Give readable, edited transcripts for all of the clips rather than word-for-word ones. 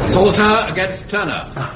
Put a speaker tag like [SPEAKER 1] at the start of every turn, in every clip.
[SPEAKER 1] Salter against Turner.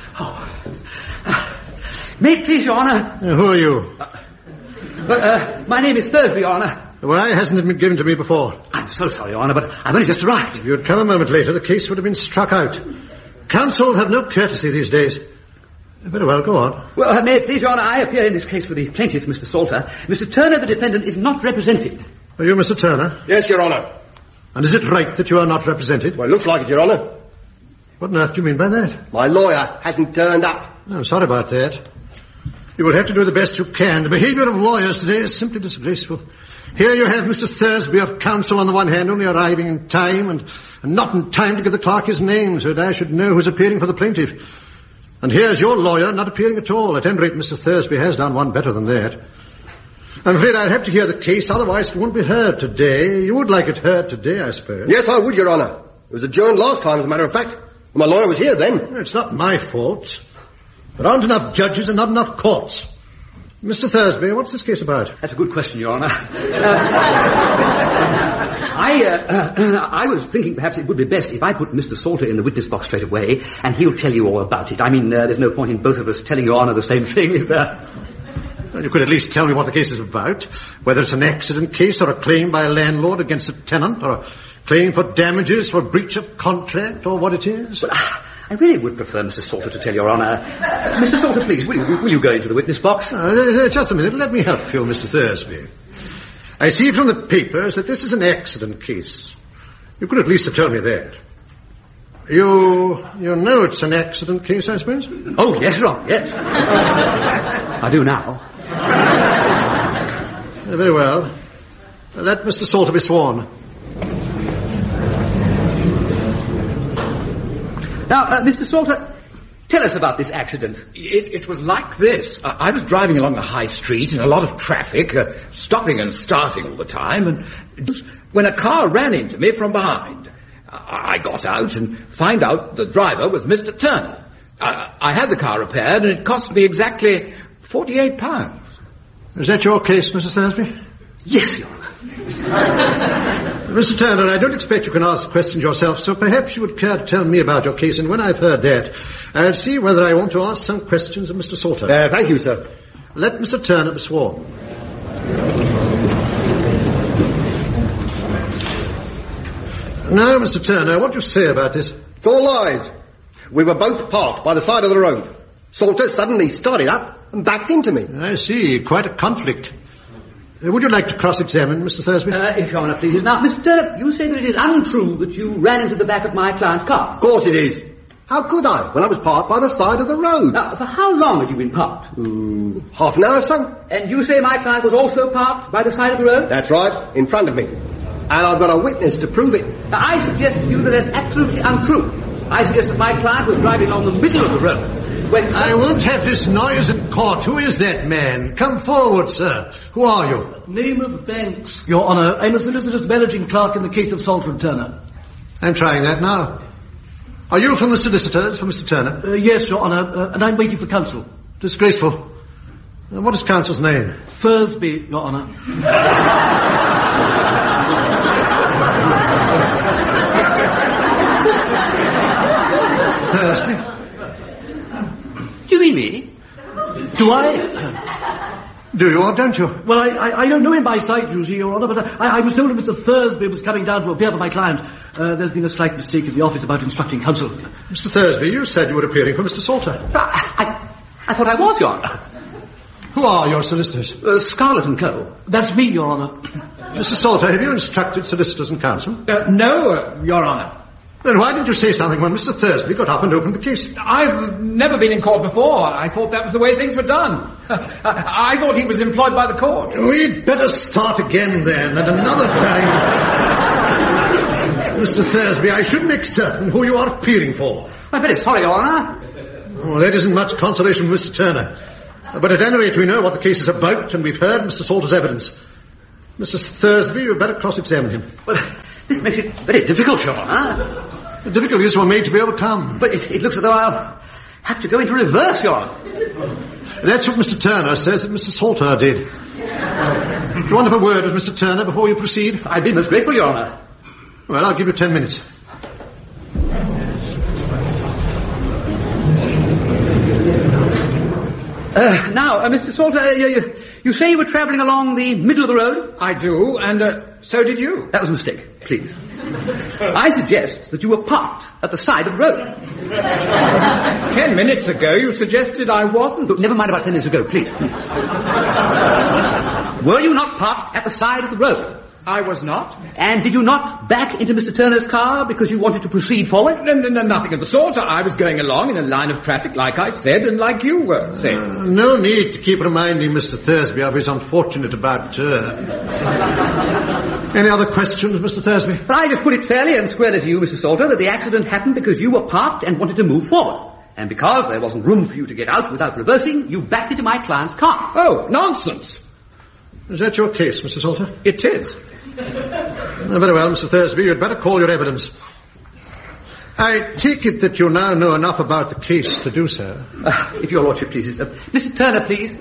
[SPEAKER 2] May it please, Your Honour.
[SPEAKER 3] Who are you?
[SPEAKER 2] My name is Thursby, Your Honour.
[SPEAKER 3] Why hasn't it been given to me before?
[SPEAKER 2] I'm so sorry, Your Honour, but I've only just arrived.
[SPEAKER 3] If you had come a moment later, the case would have been struck out. Counsel have no courtesy these days. Very well, go on.
[SPEAKER 2] Well, may it please, Your Honour, I appear in this case for the plaintiff, Mr. Salter. Mr. Turner, the defendant, is not represented.
[SPEAKER 3] Are you Mr. Turner?
[SPEAKER 4] Yes, Your Honour.
[SPEAKER 3] And is it right that you are not represented?
[SPEAKER 4] Well, it looks like it, Your Honour.
[SPEAKER 3] What on earth do you mean by that?
[SPEAKER 4] My lawyer hasn't turned up.
[SPEAKER 3] I'm sorry about that. You will have to do the best you can. The behaviour of lawyers today is simply disgraceful. Here you have Mr. Thursby of counsel on the one hand, only arriving in time and not in time to give the clerk his name so that I should know who's appearing for the plaintiff. And here's your lawyer not appearing at all. At any rate, Mr. Thursby has done one better than that. I'm afraid I'll have to hear the case, otherwise it won't be heard today. You would like it heard today, I suppose.
[SPEAKER 4] Yes, I would, Your Honour. It was adjourned last time, as a matter of fact. My lawyer was here then.
[SPEAKER 3] It's not my fault. There aren't enough judges and not enough courts. Mr. Thursby, what's this case about?
[SPEAKER 2] That's a good question, Your Honour. I was thinking perhaps it would be best if I put Mr. Salter in the witness box straight away, and he'll tell you all about it. I mean, there's no point in both of us telling Your Honour the same thing, is there?
[SPEAKER 3] Well, you could at least tell me what the case is about, whether it's an accident case or a claim by a landlord against a tenant, or a claim for damages for breach of contract, or what it is.
[SPEAKER 2] Well, I really would prefer Mr. Salter to tell Your Honour. Mr. Salter, please, will you go into the witness box?
[SPEAKER 3] Just a minute, let me help you, Mr. Thursby. I see from the papers that this is an accident case. You could at least have told me that. You know it's an accident case, I suppose?
[SPEAKER 2] Oh, yes, Your Honour, yes. I do now.
[SPEAKER 3] Very well. Let Mr. Salter be sworn.
[SPEAKER 2] Now, Mr. Salter, tell us about this accident.
[SPEAKER 1] It was like this. I was driving along the high street in a lot of traffic, stopping and starting all the time, and when a car ran into me from behind. I got out and find out the driver was Mr. Turner. I had the car repaired, and it cost me exactly £48.
[SPEAKER 3] Is that your case, Mr. Thursby?
[SPEAKER 2] Yes, Your Honour.
[SPEAKER 3] Mr. Turner, I don't expect you can ask questions yourself, so perhaps you would care to tell me about your case, and when I've heard that, I'll see whether I want to ask some questions of Mr. Salter.
[SPEAKER 4] Thank you, sir.
[SPEAKER 3] Let Mr. Turner be sworn. Now, Mr. Turner, what do you say about this?
[SPEAKER 4] It's all lies. We were both parked by the side of the road. Salter suddenly started up and backed into me.
[SPEAKER 3] I see. Quite a conflict. Would you like to cross-examine, Mr. Thursby?
[SPEAKER 2] If Your Honour pleases. Now, Mr. Turner, you say that it is untrue that you ran into the back of my client's car.
[SPEAKER 4] Of course it is. How could I, when I was parked by the side of the road?
[SPEAKER 2] Now, for how long had you been parked?
[SPEAKER 4] Half an hour or so.
[SPEAKER 2] And you say my client was also parked by the side of the road?
[SPEAKER 4] That's right, in front of me. And I've got a witness to prove it.
[SPEAKER 2] Now, I suggest to you that that's absolutely untrue. I suggest that my client was driving along the middle of the road when...
[SPEAKER 3] I won't have this noise in court. Who is that man? Come forward, sir. Who are you?
[SPEAKER 5] Name of Banks, Your Honour. I'm a solicitor's managing clerk in the case of Salter and Turner.
[SPEAKER 3] I'm trying that now. Are you from the solicitors, for Mr. Turner?
[SPEAKER 5] Yes, Your Honour, and I'm waiting for counsel.
[SPEAKER 3] Disgraceful. What is counsel's name?
[SPEAKER 5] Thursby, Your Honour.
[SPEAKER 3] Thursby?
[SPEAKER 2] Do you mean me?
[SPEAKER 5] Do I?
[SPEAKER 3] Do you or don't you?
[SPEAKER 5] Well, I don't know him by sight, usually, Your Honour, but I was told that Mr. Thursby was coming down to appear for my client. There's been a slight mistake in the office about instructing counsel.
[SPEAKER 3] Mr. Thursby, you said you were appearing for Mr. Salter.
[SPEAKER 2] I thought I was, Your Honour.
[SPEAKER 3] Who are your solicitors?
[SPEAKER 2] Scarlett and Co.
[SPEAKER 5] That's me, Your Honour.
[SPEAKER 3] Mr. Salter, have you instructed solicitors and counsel?
[SPEAKER 1] No, Your Honour.
[SPEAKER 3] Then why didn't you say something when Mr. Thursby got up and opened the case?
[SPEAKER 1] I've never been in court before. I thought that was the way things were done. I thought he was employed by the court.
[SPEAKER 3] We'd better start again then, at another time. Mr. Thursby, I should make certain who you are appearing for.
[SPEAKER 2] I'm very sorry, Your Honour.
[SPEAKER 3] Oh, that isn't much consolation for Mr. Turner. But at any rate, we know what the case is about, and we've heard Mr. Salter's evidence. Mr. Thursby, you'd better cross-examine him.
[SPEAKER 2] Well, this makes it very difficult, Your Honour.
[SPEAKER 3] The difficulties were made to be overcome.
[SPEAKER 2] But it looks as though I'll have to go into reverse, Your Honour.
[SPEAKER 3] That's what Mr. Turner says that Mr. Salter did. Do you want to have a word with Mr. Turner before you proceed?
[SPEAKER 2] I'd be most grateful, Your Honour.
[SPEAKER 3] Well, I'll give you 10 minutes.
[SPEAKER 2] Now, Mr. Salter, you say you were travelling along the middle of the road?
[SPEAKER 1] I do, and so did you.
[SPEAKER 2] That was a mistake, please. I suggest that you were parked at the side of the road.
[SPEAKER 1] 10 minutes ago you suggested I wasn't.
[SPEAKER 2] Look, never mind about 10 minutes ago, please. Were you not parked at the side of the road?
[SPEAKER 1] I was not.
[SPEAKER 2] And did you not back into Mr. Turner's car because you wanted to proceed forward?
[SPEAKER 1] No, nothing of the sort. I was going along in a line of traffic like I said and like you were saying.
[SPEAKER 3] No need to keep reminding Mr. Thursby of his unfortunate about turn. Any other questions, Mr. Thursby?
[SPEAKER 2] But I just put it fairly and squarely to you, Mr. Salter, that the accident happened because you were parked and wanted to move forward. And because there wasn't room for you to get out without reversing, you backed into my client's car.
[SPEAKER 1] Oh, nonsense.
[SPEAKER 3] Is that your case, Mr. Salter?
[SPEAKER 1] It is.
[SPEAKER 3] Very well, Mr. Thursby, you'd better call your evidence. I take it that you now know enough about the case to do so.
[SPEAKER 2] If your lordship pleases. Mr. Turner, please.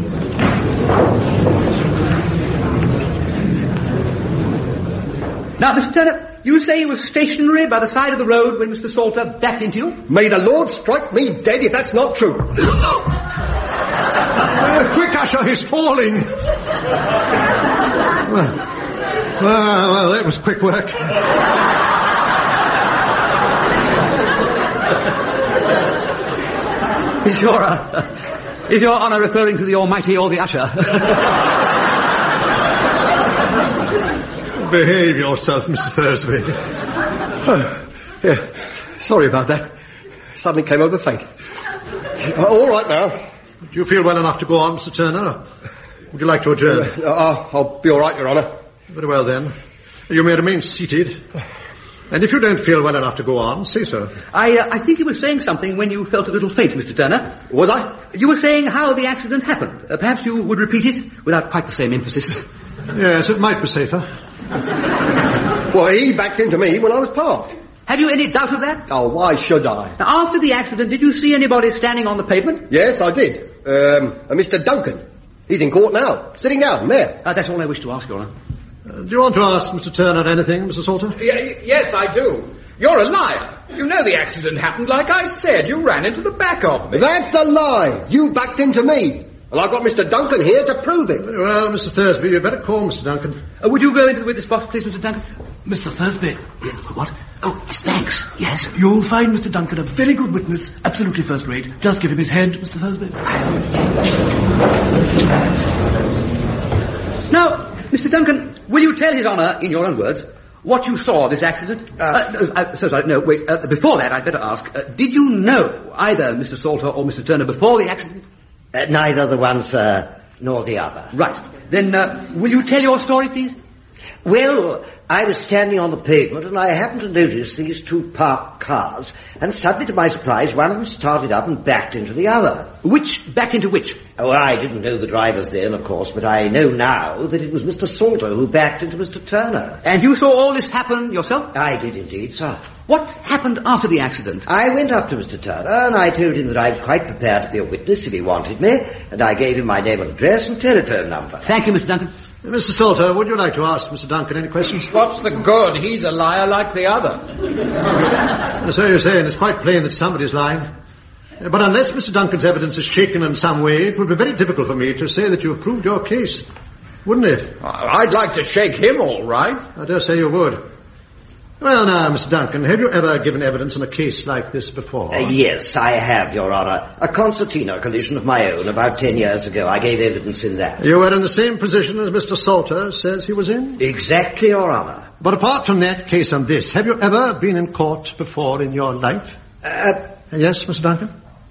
[SPEAKER 2] Now, Mr. Turner, you say you were stationary by the side of the road when Mr. Salter backed into you?
[SPEAKER 4] May the Lord strike me dead if that's not true.
[SPEAKER 3] Quick, Usher, he's falling. Well, that was quick work.
[SPEAKER 2] Is your honour referring to the Almighty or the Usher?
[SPEAKER 3] Behave yourself, Mr. Thursby.
[SPEAKER 4] Yeah, sorry about that. Suddenly came over faint. All right now.
[SPEAKER 3] Do you feel well enough to go on, Mr. Turner? Or would you like to adjourn?
[SPEAKER 4] I'll be all right, Your Honour.
[SPEAKER 3] Very well, then. You may remain seated. And if you don't feel well enough to go on, say so.
[SPEAKER 2] I think you were saying something when you felt a little faint, Mr. Turner.
[SPEAKER 4] Was I?
[SPEAKER 2] You were saying how the accident happened. Perhaps you would repeat it without quite the same emphasis.
[SPEAKER 3] Yes, it might be safer.
[SPEAKER 4] Well, he backed into me when I was parked.
[SPEAKER 2] Have you any doubt of that?
[SPEAKER 4] Oh, why should I?
[SPEAKER 2] Now, after the accident, did you see anybody standing on the pavement?
[SPEAKER 4] Yes, I did. Mr. Duncan. He's in court now, sitting down there.
[SPEAKER 2] That's all I wish to ask, Your Honour.
[SPEAKER 3] Do you want to ask Mr. Turner anything, Mr. Salter?
[SPEAKER 1] Yes, I do. You're a liar. You know the accident happened like I said. You ran into the back of me.
[SPEAKER 4] That's a lie. You backed into me. And I've got Mr. Duncan here to prove it.
[SPEAKER 3] Very well, Mr. Thursby, you'd better call Mr. Duncan.
[SPEAKER 2] Would you go into the witness box, please, Mr. Duncan?
[SPEAKER 5] Mr. Thursby.
[SPEAKER 2] What? Oh, yes, thanks. Yes.
[SPEAKER 5] You'll find Mr. Duncan a very good witness, absolutely first rate. Just give him his head, Mr. Thursby.
[SPEAKER 2] Now, Mr. Duncan, will you tell His Honour, in your own words, what you saw of this accident? Before that, I'd better ask, did you know either Mr. Salter or Mr. Turner before the accident?
[SPEAKER 6] Neither the one, sir, nor the other.
[SPEAKER 2] Right. Then, will you tell your story, please?
[SPEAKER 6] Well, I was standing on the pavement and I happened to notice these two parked cars, and suddenly to my surprise one of them started up and backed into the other.
[SPEAKER 2] Which backed into which?
[SPEAKER 6] Oh, I didn't know the drivers then, of course, but I know now that it was Mr. Salter who backed into Mr. Turner.
[SPEAKER 2] And you saw all this happen yourself?
[SPEAKER 6] I did indeed, sir.
[SPEAKER 2] What happened after the accident?
[SPEAKER 6] I went up to Mr. Turner and I told him that I was quite prepared to be a witness if he wanted me, and I gave him my name and address and telephone number.
[SPEAKER 2] Thank you, Mr. Duncan.
[SPEAKER 3] Mr. Salter, would you like to ask Mr. Duncan any questions?
[SPEAKER 1] What's the good? He's a liar like the other.
[SPEAKER 3] So you're saying it's quite plain that somebody's lying. But unless Mr. Duncan's evidence is shaken in some way, it would be very difficult for me to say that you've proved your case. Wouldn't it?
[SPEAKER 1] I'd like to shake him all right.
[SPEAKER 3] I dare say you would. Well, now, Mr. Duncan, have you ever given evidence in a case like this before?
[SPEAKER 6] Yes, I have, Your Honour. A concertina collision of my own about 10 years ago. I gave evidence in that.
[SPEAKER 3] You were in the same position as Mr. Salter says he was in?
[SPEAKER 6] Exactly, Your Honour.
[SPEAKER 3] But apart from that case and this, have you ever been in court before in your life? Yes, Mr. Duncan?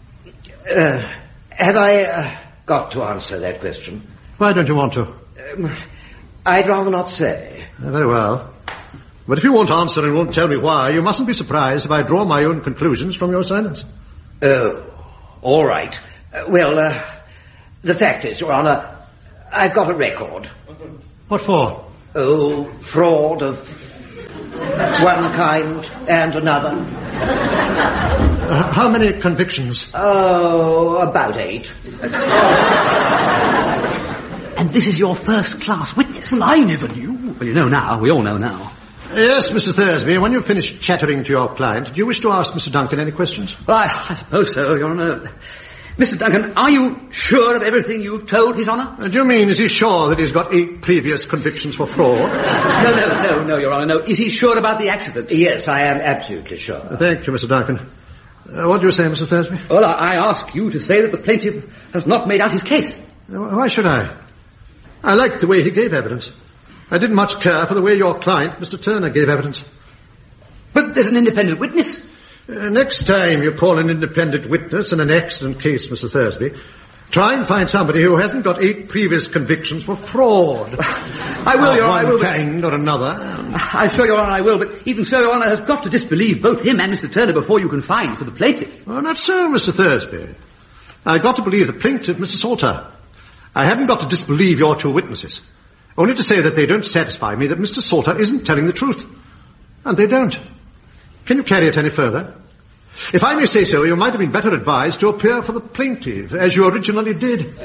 [SPEAKER 6] Have I got to answer that question?
[SPEAKER 3] Why don't you want to?
[SPEAKER 6] I'd rather not say.
[SPEAKER 3] Very well. But if you won't answer and won't tell me why, you mustn't be surprised if I draw my own conclusions from your silence.
[SPEAKER 6] Oh, all right. The fact is, Your Honour, I've got a record.
[SPEAKER 3] What for?
[SPEAKER 6] Oh, fraud of one kind and another.
[SPEAKER 3] How many convictions?
[SPEAKER 6] Oh, about 8.
[SPEAKER 2] And this is your first-class witness?
[SPEAKER 5] Well, I never knew.
[SPEAKER 2] Well, you know now. We all know now.
[SPEAKER 3] Yes, Mr. Thursby, when you've finished chattering to your client, do you wish to ask Mr. Duncan any questions?
[SPEAKER 2] Well, I suppose so, Your Honour. Mr. Duncan, are you sure of everything you've told His Honour?
[SPEAKER 3] Do you mean, is he sure that he's got 8 previous convictions for fraud?
[SPEAKER 2] No, Your Honour, no. Is he sure about the accident?
[SPEAKER 6] Yes, I am absolutely sure.
[SPEAKER 3] Thank you, Mr. Duncan. What do you say, Mr. Thursby?
[SPEAKER 2] Well, I ask you to say that the plaintiff has not made out his case.
[SPEAKER 3] Why should I? I liked the way he gave evidence. I didn't much care for the way your client, Mr. Turner, gave evidence.
[SPEAKER 2] But there's an independent witness.
[SPEAKER 3] Next time you call an independent witness in an accident case, Mr. Thursby, try and find somebody who hasn't got 8 previous convictions for fraud.
[SPEAKER 2] I will, Your Honour, I will.
[SPEAKER 3] One kind or another.
[SPEAKER 2] I'm sure, Your Honour, I will, but even so, Your Honour has got to disbelieve both him and Mr. Turner before you can find for the plaintiff.
[SPEAKER 3] Oh, not so, Mr. Thursby. I've got to believe the plaintiff, Mr. Salter. I haven't got to disbelieve your 2 witnesses. Only to say that they don't satisfy me that Mr. Salter isn't telling the truth. And they don't. Can you carry it any further? If I may say so, you might have been better advised to appear for the plaintiff, as you originally did.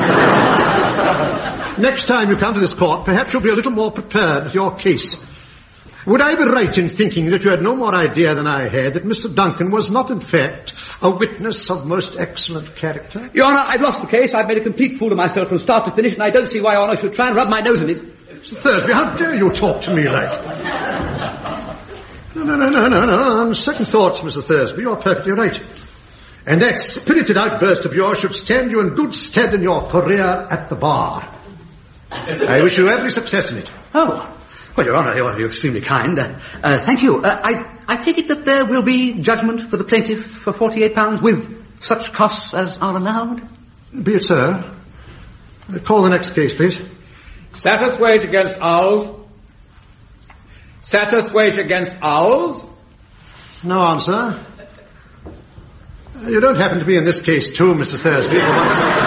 [SPEAKER 3] Next time you come to this court, perhaps you'll be a little more prepared with your case. Would I be right in thinking that you had no more idea than I had that Mr. Duncan was not, in fact, a witness of most excellent character?
[SPEAKER 2] Your Honour, I've lost the case. I've made a complete fool of myself from start to finish, and I don't see why Your Honour should try and rub my nose in it.
[SPEAKER 3] Mr. Thursby, how dare you talk to me like... No. On second thoughts, Mr. Thursby, you're perfectly right. And that spirited outburst of yours should stand you in good stead in your career at the bar. I wish you every success in it.
[SPEAKER 2] Oh, well, Your Honour, you're extremely kind. Thank you. I take it that there will be judgment for the plaintiff for £48 with such costs as are allowed?
[SPEAKER 3] Be it so. Call the next case, please.
[SPEAKER 1] Satterthwaite against Owls. Satterthwaite against Owls.
[SPEAKER 3] No answer. You don't happen to be in this case too, Mr. Thursby, for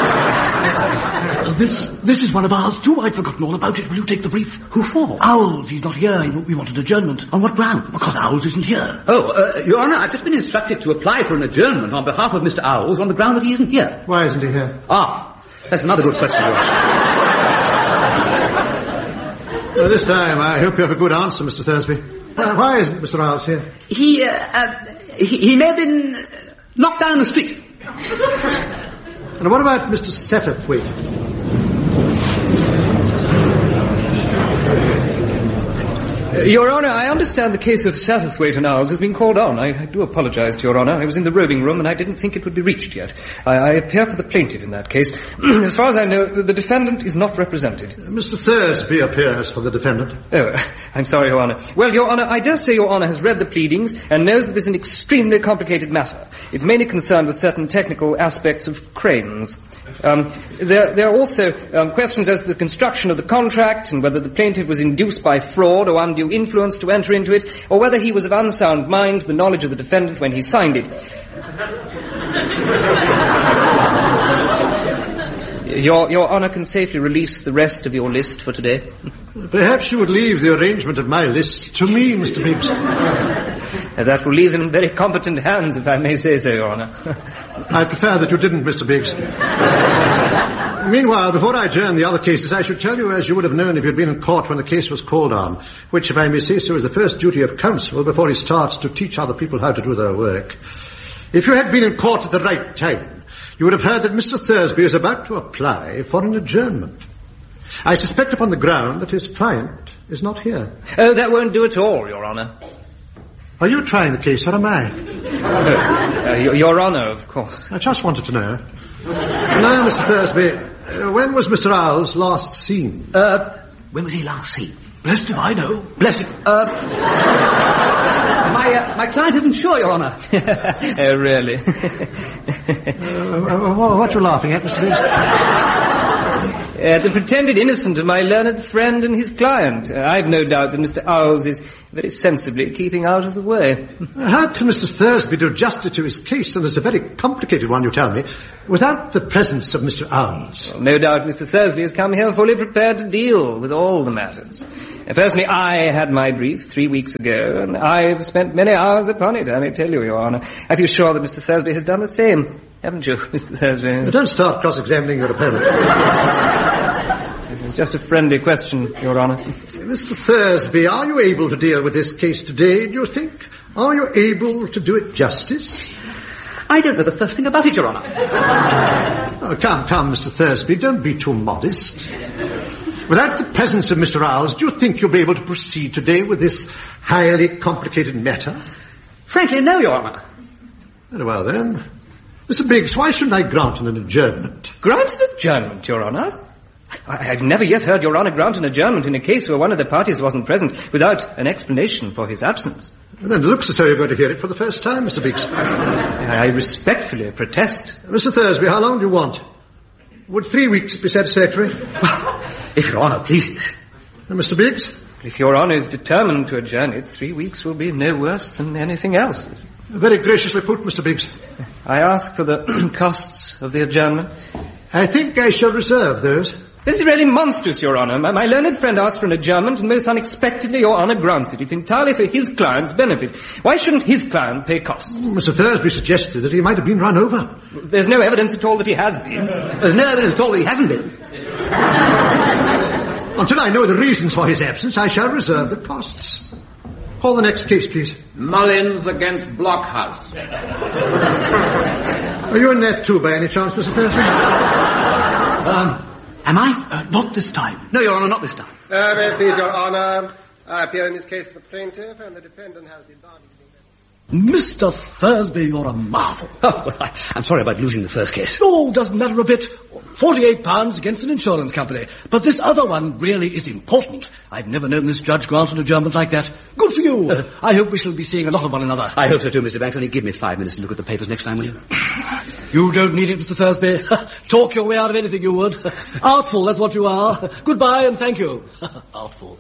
[SPEAKER 3] once.
[SPEAKER 5] This is one of ours too. I'd forgotten all about it. Will you take the brief? Who for? Owls. He's not here. We wanted adjournment. On what ground? Because Owls isn't here.
[SPEAKER 2] Oh, Your Honour, I've just been instructed to apply for an adjournment on behalf of Mr. Owls on the ground that he isn't here.
[SPEAKER 3] Why isn't he here?
[SPEAKER 2] That's another good question, Your Honour.
[SPEAKER 3] Well, this time I hope you have a good answer, Mr. Thursby. Why isn't Mr. Owls here?
[SPEAKER 2] He may have been knocked down in the street.
[SPEAKER 3] And what about Mr. Satterthwaite?
[SPEAKER 7] Your Honour, I understand the case of Satterthwaite and Owls has been called on. I do apologise to Your Honour. I was in the robing room and I didn't think it would be reached yet. I appear for the plaintiff in that case. As far as I know, the defendant is not represented.
[SPEAKER 3] Mr. Thursby appears for the defendant.
[SPEAKER 7] Oh, I'm sorry, Your Honour. Well, Your Honour, I dare say Your Honour has read the pleadings and knows that this is an extremely complicated matter. It's mainly concerned with certain technical aspects of cranes. There are also questions as to the construction of the contract and whether the plaintiff was induced by fraud or undue influence to enter into it, or whether he was of unsound mind to the knowledge of the defendant when he signed it. Your Honour can safely release the rest of your list for today.
[SPEAKER 3] Perhaps you would leave the arrangement of my list to me, Mr. Biggs.
[SPEAKER 7] That will leave them in very competent hands, if I may say so, Your Honour.
[SPEAKER 3] I prefer that you didn't, Mr. Biggs. Meanwhile, before I adjourn the other cases, I should tell you, as you would have known if you'd been in court when the case was called on, which, if I may say so, is the first duty of counsel before he starts to teach other people how to do their work. If you had been in court at the right time, you would have heard that Mr. Thursby is about to apply for an adjournment. I suspect upon the ground that his client is not here.
[SPEAKER 7] Oh, that won't do at all, Your Honour.
[SPEAKER 3] Are you trying the case, or am I?
[SPEAKER 7] Your Honour, of course.
[SPEAKER 3] I just wanted to know. Now, Mr. Thursby, when was Mr. Owls last seen?
[SPEAKER 2] When was he last seen?
[SPEAKER 5] Blessed if I know.
[SPEAKER 2] Blessed if... My client isn't sure, Your Honour.
[SPEAKER 7] Oh, really?
[SPEAKER 3] What are you laughing at, Mr. Biggs?
[SPEAKER 7] The pretended innocence of my learned friend and his client. I've no doubt that Mr. Owls is very sensibly keeping out of the way.
[SPEAKER 3] How can Mr. Thursby do justice to his case, and it's a very complicated one, you tell me, without the presence of Mr. Owls?
[SPEAKER 7] Well, no doubt Mr. Thursby has come here fully prepared to deal with all the matters. Personally, I had my brief 3 weeks ago, and I've spent many hours upon it, I may tell you, Your Honour. I feel sure that Mr. Thursby has done the same. Haven't you, Mr. Thursby?
[SPEAKER 3] Don't start cross-examining your opponent.
[SPEAKER 7] It's just a friendly question, Your Honour.
[SPEAKER 3] Mr. Thursby, are you able to deal with this case today, do you think? Are you able to do it justice?
[SPEAKER 2] I don't know the first thing about it, Your Honour.
[SPEAKER 3] Oh, come, Mr. Thursby, don't be too modest. Without the presence of Mr. Owls, do you think you'll be able to proceed today with this highly complicated matter?
[SPEAKER 2] Frankly, no, Your Honour.
[SPEAKER 3] Very well, then. Mr. Biggs, why shouldn't I grant an adjournment?
[SPEAKER 7] Grant an adjournment, Your Honour? I've never yet heard Your Honour grant an adjournment in a case where one of the parties wasn't present without an explanation for his absence.
[SPEAKER 3] Well, then it looks as though you're going to hear it for the first time, Mr. Biggs.
[SPEAKER 7] I respectfully protest.
[SPEAKER 3] Mr. Thursby, how long do you want? Would 3 weeks be satisfactory?
[SPEAKER 2] If Your Honour pleases.
[SPEAKER 3] Mr. Biggs?
[SPEAKER 7] If Your Honour is determined to adjourn it, 3 weeks will be no worse than anything else.
[SPEAKER 3] Very graciously put, Mr. Biggs.
[SPEAKER 7] I ask for the costs of the adjournment.
[SPEAKER 3] I think I shall reserve those.
[SPEAKER 7] This is really monstrous, Your Honour. My learned friend asked for an adjournment, and most unexpectedly Your Honour grants it. It's entirely for his client's benefit. Why shouldn't his client pay costs?
[SPEAKER 3] Mr. Thursby suggested that he might have been run over.
[SPEAKER 7] There's no evidence at all that he has been.
[SPEAKER 2] There's no evidence at all that he hasn't been.
[SPEAKER 3] Until I know the reasons for his absence, I shall reserve the costs. Call the next case, please.
[SPEAKER 1] Mullins against Blockhouse.
[SPEAKER 3] Are you in that too, by any chance, Mr. Thursby?
[SPEAKER 2] Am I?
[SPEAKER 5] Not this time.
[SPEAKER 2] No, Your Honour, not this time.
[SPEAKER 4] May it please Your Honour, I appear in this case for the plaintiff, and the defendant has the advantage.
[SPEAKER 5] Mr. Thursby, you're a marvel.
[SPEAKER 2] Oh, well, I'm sorry about losing the first case.
[SPEAKER 5] Oh, doesn't matter a bit. £48 against an insurance company. But this other one really is important. I've never known this judge grant an adjournment like that. Good for you. I hope we shall be seeing a lot of one another.
[SPEAKER 2] I hope so too, Mr. Banks. Only give me 5 minutes to look at the papers next time, will you?
[SPEAKER 5] You don't need it, Mr. Thursby. Talk your way out of anything you would. Artful, that's what you are. Goodbye and thank you. Artful.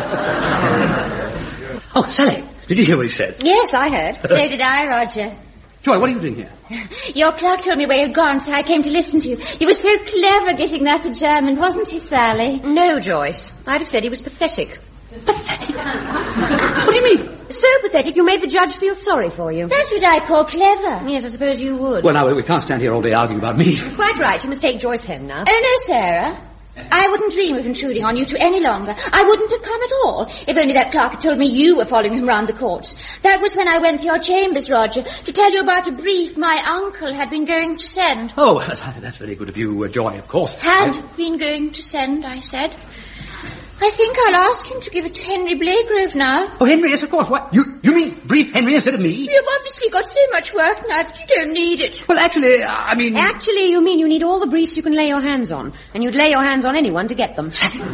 [SPEAKER 2] Oh, Sally, did you hear what he said?
[SPEAKER 8] Yes, I heard. So did I, Roger.
[SPEAKER 2] Joy, what are you doing here?
[SPEAKER 8] Your clerk told me where you'd gone, so I came to listen to you. He was so clever getting that adjournment, wasn't he, Sally?
[SPEAKER 9] No, Joyce. I'd have said he was pathetic.
[SPEAKER 8] Pathetic?
[SPEAKER 9] What do you mean? So pathetic you made the judge feel sorry for you.
[SPEAKER 8] That's what I call clever.
[SPEAKER 9] Yes, I suppose you would.
[SPEAKER 2] Well, now, we can't stand here all day arguing about me.
[SPEAKER 9] Quite right. You must take Joyce home now.
[SPEAKER 8] Oh, no, Sarah. I wouldn't dream of intruding on you two any longer. I wouldn't have come at all if only that clerk had told me you were following him round the courts. That was when I went to your chambers, Roger, to tell you about a brief my uncle had been going to send.
[SPEAKER 2] Oh, that's very good of you, Joy, of course.
[SPEAKER 8] Been going to send, I said. I think I'll ask him to give it to Henry Blagrove now.
[SPEAKER 2] Oh, Henry, yes, of course. What? You mean brief Henry instead of me?
[SPEAKER 8] You've obviously got so much work now that you don't need it.
[SPEAKER 2] Well, actually, I mean...
[SPEAKER 9] Actually, you mean you need all the briefs you can lay your hands on. And you'd lay your hands on anyone to get them.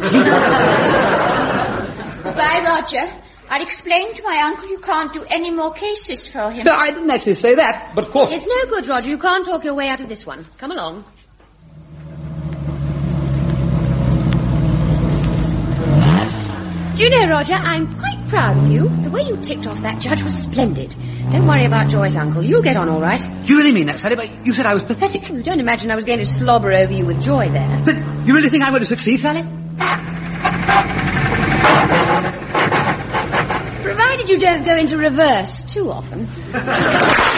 [SPEAKER 8] Goodbye, Roger. I'll explain to my uncle you can't do any more cases for him.
[SPEAKER 2] No, I didn't actually say that, but of course...
[SPEAKER 9] It's no good, Roger. You can't talk your way out of this one. Come along. Do you know, Roger, I'm quite proud of you. The way you ticked off that judge was splendid. Don't worry about Joyce, Uncle. You'll get on all right.
[SPEAKER 2] You really mean that, Sally? But you said I was pathetic.
[SPEAKER 9] You don't imagine I was going to slobber over you with joy there.
[SPEAKER 2] But you really think I'm going to succeed, Sally?
[SPEAKER 9] Provided you don't go into reverse too often.